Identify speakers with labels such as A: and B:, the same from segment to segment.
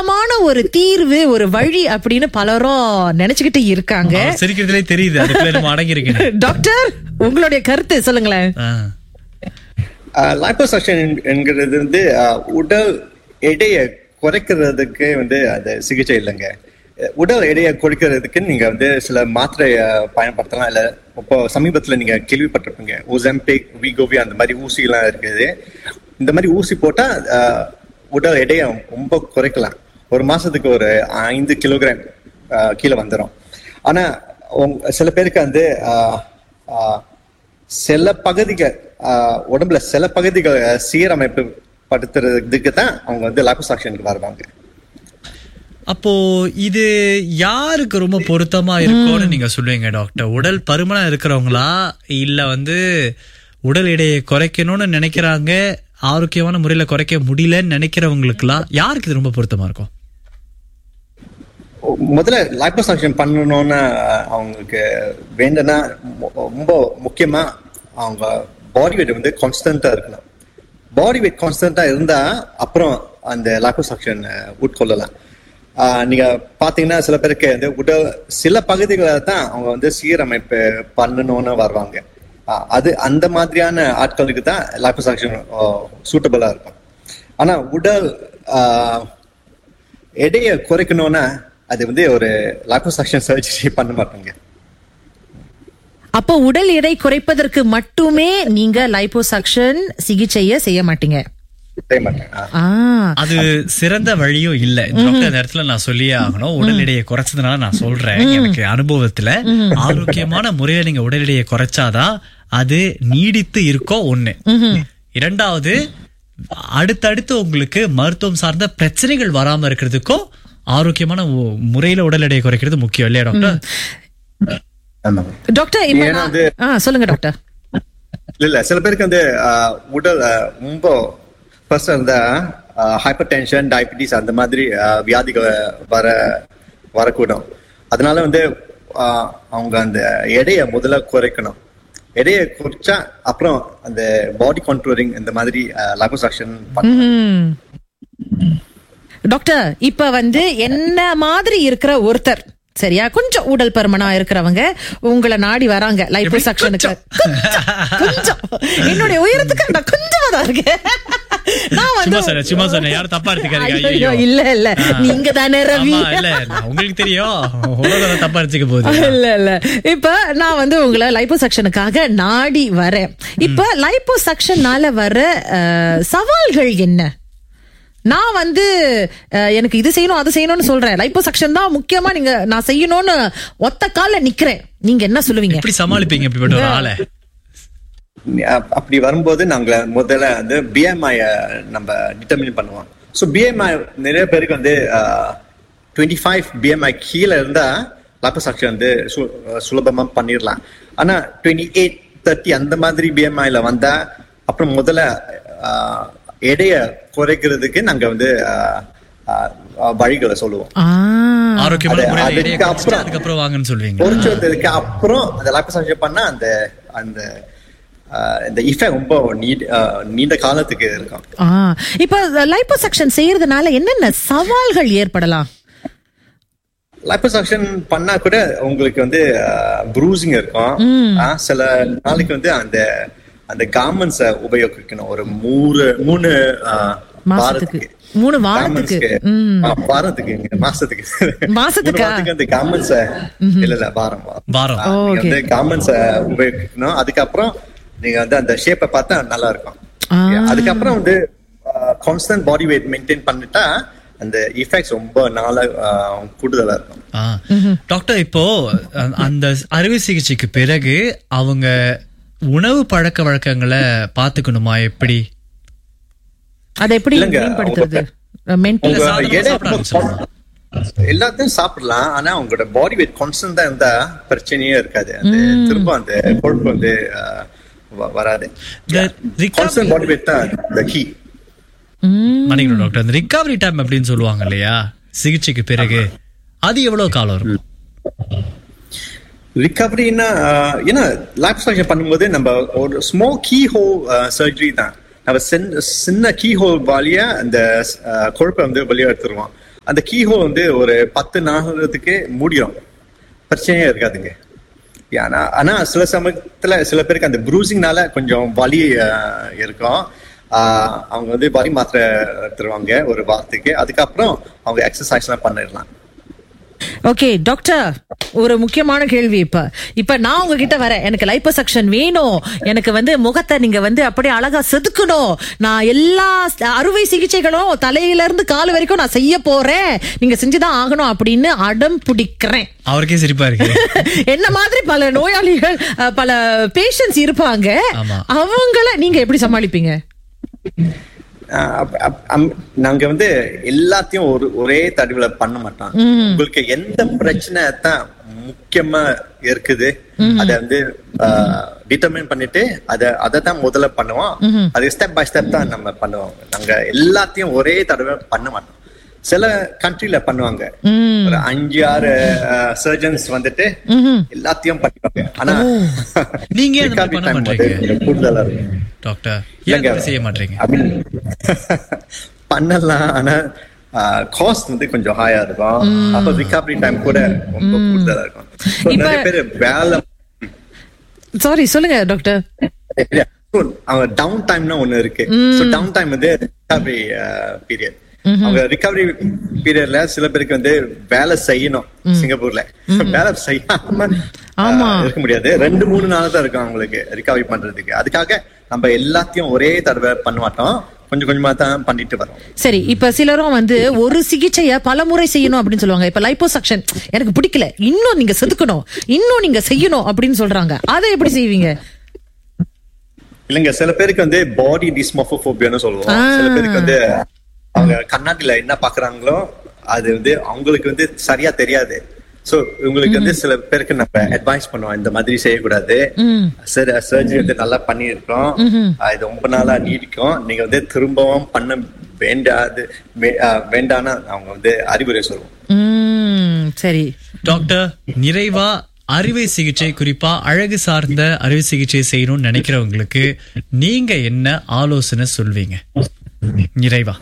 A: நிரந்தரமான ஒரு தீர்வு, ஒரு வழி அப்படின்னு பலரும் நினைச்சுக்கிட்டு இருக்காங்க.
B: சிரிக்கிறதுலே தெரியுது அதுக்குள்ள நம்ம அடங்கி இருக்கு.
A: டாக்டர், உங்களுடைய கருத்து சொல்லுங்களேன்.
C: லைப்போசக்ஷன் என்கிறது உடல் எடையை குறைக்கிறதுக்கு அது சிகிச்சை இல்லைங்க. உடல் எடையை குறைக்கிறதுக்கு நீங்க சில மாத்திரைய பயன்படுத்தலாம். இல்ல இப்போ சமீபத்துல நீங்க கேள்விப்பட்டிருப்பீங்க, ஓசம்பிக், வீகோவி அந்த மாதிரி ஊசி எல்லாம் இருக்குது. இந்த மாதிரி ஊசி போட்டா உடல் எடையை ரொம்ப குறைக்கலாம். ஒரு மாசத்துக்கு ஒரு 5 கிலோகிராம் கீழே வந்துடும். ஆனா சில பேருக்கு சில பகுதிகள் உடம்புல சில பகுதிகள் சீரமைப்பு படுத்துறதுக்கு தான் அவங்க லைப்போசக்ஷனுக்கு வருவாங்க.
B: அப்போ இது யாருக்கு ரொம்ப பொருத்தமா இருக்கும்னு நீங்க சொல்லுவீங்க டாக்டர்? உடல் பருமனா இருக்கிறவங்களா, இல்ல உடல் எடையை குறைக்கணும்னு நினைக்கிறாங்க, ஆரோக்கியமான முறையில குறைக்க முடியலன்னு நினைக்கிறவங்களுக்குலாம் யாருக்கு இது ரொம்ப பொருத்தமா இருக்கும்?
C: முதல்ல லைப்போசக்ஷன் பண்ணணும்னு அவங்களுக்கு வேண்டும்னா ரொம்ப முக்கியமா அவங்க பாடி வெயிட் கான்ஸ்டன்டா இருக்கணும். பாடி வெயிட் கான்ஸ்டன்டா இருந்தா அப்புறம் அந்த லைப்போசக்ஷன் உட்கொள்ளலாம். நீங்க பாத்தீங்கன்னா சில பேருக்கு உடல் சில பகுதிகளை தான் அவங்க சீரமைப்பு பண்ணணும்னு வருவாங்க. அது அந்த மாதிரியான ஆட்களுக்கு தான் லைப்போசக்ஷன் சூட்டபிளா இருக்கும். ஆனா உடல் எடையை குறைக்கணும்னா அது ஒரு லைப்போசக்ஷன் சர்ஜரி பண்ண மாட்டாங்க.
A: அப்போ உடல் எடை குறைப்பதற்கு மட்டுமே நீங்க லைப்போசக்ஷன் சிகிச்சையை செய்ய மாட்டீங்க?
B: அது சிறந்த வழியும் இல்ல. இந்த இடத்துல நான் சொல்லியே ஆகணும். உடல் எடையை குறைச்சதுனால நான் சொல்றேன், எனக்கு அனுபவத்துல ஆரோக்கியமான முறையில நீங்க உடல் எடையை குறைச்சாதான் அது நீடித்து இருக்கும். ஒண்ணு. இரண்டாவது, அடுத்தடுத்து உங்களுக்கு மருத்துவம் சார்ந்த பிரச்சனைகள் வராம இருக்கிறதுக்கும் ஆரோக்கியமான முறையில உடல் எடையை குறைக்கிறது முக்கியம் இல்லையா டாக்டர்?
A: டாக்டர் சொல்லுங்க டாக்டர்.
C: இல்ல சில பேருக்கு உடல் ரொம்ப இருந்தா ஹைப்பர் டென்ஷன், டயபிட்டிஸ் அந்த மாதிரி வியாதிகள் வரக்கூடும். அதனால அவங்க அந்த எடையை முதல்ல குறைக்கணும். எடையை குறைச்சா அப்புறம் அந்த பாடி கண்ட்ரோலிங் இந்த மாதிரி லைப்போசக்ஷன் பண்ணணும்.
A: டாக்டர், இப்ப என்ன மாதிரி இருக்கிற ஒருத்தர், சரியா, கொஞ்சம் உடல் பருமனா இருக்கிறவங்க உங்களை நாடி வராங்க லைப்போசக்ஷனுக்கு. கொஞ்சம் என்னுடைய உயரத்துக்கு நான் கொஞ்சமா தான் இருக்கேன். இல்ல இல்ல, நீங்க தானே ரவி,
B: உங்களுக்கு தெரியும் தப்பா இருந்துக்க போகுது.
A: இல்ல இல்ல, இப்ப நான் உங்களை லைப்போசக்ஷனுக்காக நாடி வரேன். இப்ப லைப்போசக்ஷனால வர சவால்கள் என்ன? நான் எனக்கு இது செய்யணும் அது செய்யணும்னு சொல்றேன், லைப்போசக்ஷன் தான் முக்கியமா நான் செய்யணும்னு ஒத்த கால நிக்கிறேன், நீங்க என்ன சொல்லுவீங்க? எப்படி
B: சமாளிப்பீங்க இப்படிப்பட்ட ஒரு ஆளை?
C: அப்படி வரும்போது நாங்க முதல்ல பிஎம்ஐ நம்ம டிட்டர்மின் பண்ணுவோம். ஸோ பிஎம்ஐ நிறைய பேருக்கு 25 பிஎம்ஐ கீழே இருந்தா லைப்போசக்ஷன் சுலபமா பண்ணிடலாம். ஆனா 28, 30 அந்த மாதிரி பிஎம்ஐல வந்தா அப்புறம் முதல்ல எடைய குறைக்கிறதுக்கு நாங்க வழிகளை சொல்லுவோம்.
B: அதுக்கப்புறம் வாங்கன்னு சொல்லுவீங்க.
C: குறைச்சதுக்கு அப்புறம் அந்த லைப்போசக்ஷன் பண்ணா அந்த எஃபெக்ட் ரொம்ப நீண்ட காலத்துக்கு இருக்கும்.
A: இப்ப லைப்போசக்ஷன் செய்யறதுனால என்னென்ன சவால்கள் ஏற்படலாம்?
C: லைப்போசக்ஷன் பண்ணா கூட உங்களுக்கு ப்ரூசிங் இருக்கும். சில நாளைக்கு அந்த கார்மெண்ட்ஸ உபயோகிக்கணும். ஒரு 3 வாரத்துக்கு அந்த கார்மெண்ட்ஸ இல்ல வாரம் கார்மெண்ட்ஸ உபயோகிக்கணும். அதுக்கப்புறம் நீங்க அந்த ஷேப்பை பார்த்தா நல்லா இருக்கும். அதுக்கப்புறம் கான்ஸ்டன்ட் பாடி வெயிட் மெயின்டைன் பண்ணிட்டா அந்த எஃபெக்ட்ஸ் ரொம்ப நாளா கூடுதலா இருக்கும்.
B: டாக்டர், இப்போ அந்த அறுவை சிகிச்சைக்கு பிறகு அவங்க உணவு பழக்க வழக்கங்களை பாத்துக்கணுமா? எப்படி
A: அதை எப்படி மேம்படுத்துறது?
C: எல்லாத்தையும் சாப்பிடலாம். ஆனா உங்களோட பாடி வெயிட் கான்ஸ்டன்டா இருந்தா பிரச்சனையே இருக்காது. திரும்ப அந்த கொழுப்பு வராது. கான்ஸ்டன்ட் பாடி வெயிட் தான் the key.
B: மணிக்கணும் டாக்டர், அந்த ரிகவரி டைம் அப்படின்னு சொல்லுவாங்க இல்லையா, சிகிச்சைக்கு பிறகு அது எவ்வளவு காலம் இருக்கும்?
C: ரிகவரினா ஏன்னா லைப்போசக்ஷன் பண்ணும்போது நம்ம ஒரு ஸ்மால் கீ ஹோல் சர்ஜரி தான். நம்ம சின்ன கீ ஹோல் வழியா அந்த கொழுப்பை வெளியே எடுத்துருவோம். அந்த கீ ஹோல் வந்து ஒரு 10 நாளத்துக்கு மூடிடும், பிரச்சனையே இருக்காதுங்க. ஆனா சில சமயத்துல சில பேருக்கு அந்த ப்ரூசிங்னால கொஞ்சம் வலி இருக்கும். அவங்க வந்து வலி மாத்திரை தருவாங்க ஒரு வாரத்துக்கு. அதுக்கப்புறம் அவங்க எக்ஸசைஸ்லாம் பண்ணிடலாம்.
A: ஓகே டாக்டர், ஒரு முக்கியமான கேள்வி. இப்ப நான் உங்ககிட்ட வரேன், எனக்கு லைப்போசக்ஷன் வேணும், எனக்கு வந்து முகத்தை நீங்க வந்து அப்படியே அழகா செதுக்கணும், நான் எல்லா அறுவை சிகிச்சைகளும் தலையில இருந்து கால் வரைக்கும் நான் செய்ய போறேன், நீங்க செஞ்சுதான் ஆகணும் அப்படின்னு அடம் பிடிக்கிறேன்.
B: அவருக்கே சிரிப்பா இருக்கு.
A: என்ன மாதிரி பல நோயாளிகள், பல பேஷண்ட்ஸ் இருப்பாங்க, அவங்கள நீங்க எப்படி சமாளிப்பீங்க?
C: நாங்க வந்து எல்லாத்தையும் ஒரே தடவை பண்ண மாட்டோம். உங்களுக்கு எந்த பிரச்சனை தான் முக்கியமா இருக்குது அத வந்து டிட்டர்மைன் பண்ணிட்டு அதை தான் முதல்ல பண்ணுவோம். அது ஸ்டெப் பை ஸ்டெப் தான் நம்ம பண்ணுவோம். நாங்க எல்லாத்தையும் ஒரே தடவை பண்ண மாட்டோம். சில கண்ட்ரில பண்ணுவாங்க, ஒரு 5-6 சர்ஜன்ஸ் வந்துட்டு எல்லாத்தையும் பண்ணுவாங்க. ஆனா
B: நீங்க
C: கூடுதலா இருக்கு
B: டாக்டர், செய்ய மாட்டீங்க.
C: பண்ணலாம், ஆனா காஸ்ட் வந்து கொஞ்சம் ஹையா இருக்கும். அப்ப ரிகவரி டைம் கூட ரொம்ப கூடுதலா இருக்கும். நிறைய பேர் வேலை
A: சாரி சொல்லுங்க டாக்டர்.
C: அவங்க டவுன் டைம்னு ஒண்ணு இருக்கு. டவுன் டைம் வந்து ரிகவரி பீரியட். அவங்க ரிகவரி பீரியட்ல சில பேருக்கு வந்து வேலை செய்யணும். சிங்கப்பூர்ல வேலை செய்யாம இருக்க முடியாது. 2-3 நாள் தான் இருக்கும் அவங்களுக்கு ரிகவரி பண்றதுக்கு. அதுக்காக நம்ம எல்லாத்தையும் ஒரே தடவை பண்ண மாட்டோம், கொஞ்சம் கொஞ்சமா தான் பண்ணிட்டு வரோம்.
A: சரி, இப்ப சிலரும் வந்து ஒரு சிகிச்சைய பல முறை செய்யணும் அப்படின்னு சொல்லுவாங்க. இப்ப லைப்போசக்ஷன் எனக்கு பிடிக்கல, இன்னும் நீங்க செதுக்கணும், இன்னும் நீங்க செய்யணும் அப்படின்னு சொல்றாங்க. அதை எப்படி செய்வீங்க?
C: இல்லங்க, சில பேருக்கு வந்து பாடி டிஸ்மோர்போபியான்னு சொல்லுவோம். சில பேருக்கு வந்து அவங்க கண்ணாடியில என்ன பாக்குறாங்களோ அது வந்து அவங்களுக்கு வந்து சரியா தெரியாது. சோ உங்களுக்கு வந்து சில பேருக்கு நம்ம அட்வைஸ் பண்ணுவோம், இந்த மாதிரி செய்யக்கூடாது, சர்ஜரி வந்து நல்லா பண்ணிருக்கோம், இது ரொம்ப நாளா நீடிக்கும், நீங்க வந்து திரும்பவும் பண்ண வேண்டான்னு அவங்க வந்து அறிவுரை சொல்லுவோம்.
A: சரி
B: டாக்டர், நிறைவா அறுவை சிகிச்சை, குறிப்பா அழகு சார்ந்த அறுவை சிகிச்சை செய்யணும்னு நினைக்கிறவங்களுக்கு நீங்க என்ன ஆலோசனை சொல்வீங்க நிறைவா?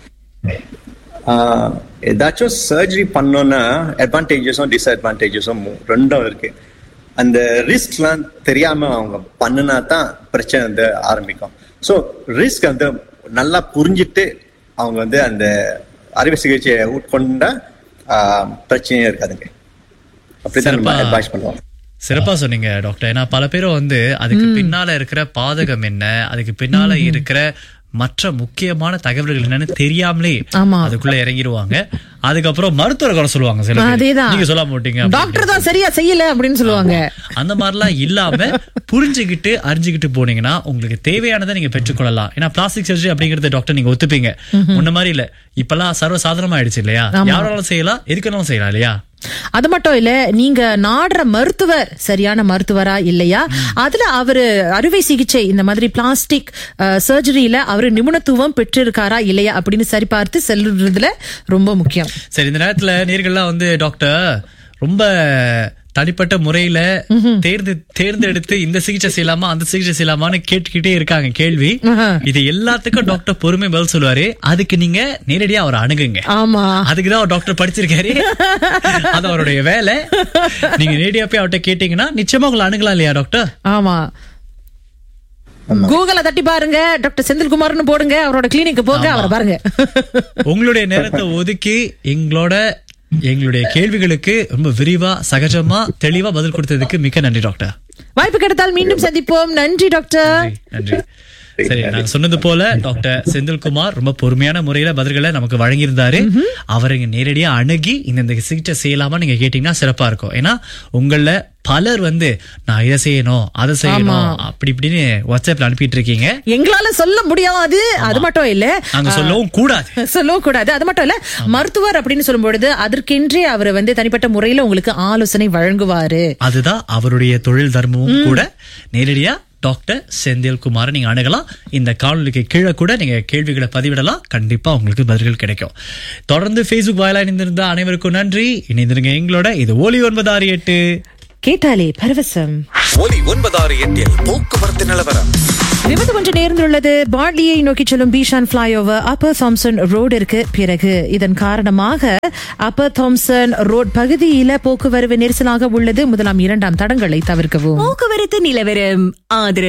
C: ஏதாச்சும் சர்ஜரி பண்ணோம்னா அட்வான்டேஜஸும் டிஸ்அட்வான்டேஜஸும் ரெண்டும் இருக்கு. அந்த ரிஸ்க் எல்லாம் தெரியாம அவங்க பண்ணுனா தான் பிரச்சனை வந்து ஆரம்பிக்கும். ஸோ ரிஸ்க் வந்து நல்லா புரிஞ்சுட்டு அவங்க வந்து அந்த அறுவை சிகிச்சையை உட்கொண்டா பிரச்சனையே இருக்காதுங்க. அப்படிதான் அட்வைஸ் பண்ணுவோம்.
B: சிறப்பா சொன்னீங்க டாக்டர். ஏன்னா பல பேரும் வந்து அதுக்கு பின்னால இருக்கிற பாதகம் என்ன, அதுக்கு பின்னால இருக்கிற மற்ற முக்கியமான தகவல்கள் என்னன்னு தெரியாமலே அதுக்குள்ள இறங்கிடுவாங்க. அதுக்கப்புறம் மருத்துவரை கூட சொல்லுவாங்க, சில நீங்க சொல்ல மாட்டீங்க,
A: டாக்டர் தான் சரியா செய்யல அப்படின்னு சொல்லுவாங்க.
B: அந்த மாதிரிலாம் இல்லாம புரிஞ்சுக்கிட்டு அறிஞ்சுக்கிட்டு போனீங்கன்னா உங்களுக்கு தேவையானதை நீங்க பெற்றுக்கொள்ளலாம். ஏன்னா பிளாஸ்டிக் சர்ஜரி அப்படிங்கறது டாக்டர் நீங்க ஒத்துப்பீங்க, முன்ன மாதிரி இல்ல, இப்பெல்லாம் சர்வ சாதாரணமா ஆயிடுச்சு இல்லையா? யாராலும் செய்யலாம், எதுக்கெல்லாம் செய்யலாம் இல்லையா?
A: அது மட்டும் இல்ல, நீங்க நாடுற மருத்துவர் சரியான மருத்துவரா இல்லையா, அதுல அவரு அறுவை சிகிச்சை இந்த மாதிரி பிளாஸ்டிக் சர்ஜரியில அவரு நிபுணத்துவம் பெற்றிருக்காரா இல்லையா அப்படின்னு சரிபார்த்து செல்றதுல ரொம்ப முக்கியம்.
B: சரி, இந்த நேரத்துல நேர்கள்லாம் வந்து டாக்டர் ரொம்ப தனிப்பட்ட முறையில தேர்ந்தெடுத்து இந்த சிகிச்சை செய்யலாமா அந்த சிகிச்சை செய்யலாமான்னு கேட்டுக்கிட்டே இருக்காங்க கேள்வி. இது எல்லாத்துக்கும் டாக்டர் பொறுமை பதில் சொல்லுவாரு. அதுக்கு நீங்க நேரடியா அவரை அணுகுங்க. அதுக்குதான் அவர் டாக்டர் படிச்சிருக்காரு, அது அவருடைய வேலை. நீங்க நேரடியா போய் அவர்கிட்ட கேட்டீங்கன்னா நிச்சயமா உங்களை அணுகலாம் இல்லையா டாக்டர்?
A: ஆமா, கூகுள தட்டி பாருங்க, டாக்டர் செந்தில்குமார்னு போடுங்க, அவரோட கிளினிக்கு போங்க, அவரை பாருங்க.
B: உங்களுடைய நேரத்தை ஒதுக்கி எங்களுடைய கேள்விகளுக்கு ரொம்ப விரிவா, சகஜமா, தெளிவா பதில் கொடுத்ததுக்கு மிக்க நன்றி டாக்டர்.
A: வாய்ப்பு கிடைத்தால் மீண்டும் சந்திப்போம். நன்றி டாக்டர்.
B: நன்றி. சரி, நான் சொன்னது போல டாக்டர் செந்தில்குமார் ரொம்ப பொறுமையான முறையில பதில்களை நமக்கு வழங்கியிருந்தாரு. அவரை நேரடியா அணுகி இந்த சிகிச்சை செய்யலாமா நீங்க கேட்டீங்கன்னா சிறப்பா இருக்கும். ஏன்னா உங்கள பலர் வந்து நான் இதை செய்யணும் அதை செய்யணும் அப்படி இப்படின்னு வாட்ஸ்அப்ல அனுப்பிட்டு இருக்கீங்க.
A: எங்களால சொல்ல முடியாது, அது மட்டும் இல்ல,
B: நாங்க சொல்லவும் கூடாது.
A: அது மட்டும் இல்ல, மருத்துவர் அப்படின்னு சொல்லும் பொழுது அதற்கென்றே அவர் வந்து தனிப்பட்ட முறையில உங்களுக்கு ஆலோசனை வழங்குவாரு.
B: அதுதான் அவருடைய தொழில் தர்மமும் கூட. நேரடியா டாக்டர் செந்தில்குமாரை நீங்க அணுகலாம். இந்த காணொலிக்கு கீழே கூட நீங்க கேள்விகளை பதிவிடலாம், கண்டிப்பா உங்களுக்கு பதில்கள் கிடைக்கும். தொடர்ந்து Facebook வாயிலா இணைந்திருந்த அனைவருக்கும் நன்றி. இணைந்திருங்க எங்களோட. இது ஒலி 968
A: கேட்டாலே பரவசம்.
D: ஒலி 968 போக்குவரத்து நிலவரம்.
A: விபத்து ஒன்று நேர்ந்துள்ளது. பார்லியை நோக்கி செல்லும் பீஷான் பிளைஓவர் அப்பர் தாம்சன் ரோடிற்கு பிறகு. இதன் காரணமாக அப்பர் தாம்சன் ரோட் பகுதியில போக்குவரத்து நெரிசலாக உள்ளது. முதலாம் 2ஆம் தடங்களை தவிர்க்கவும்.
D: போக்குவரத்து நிலவரம் ஆதரவு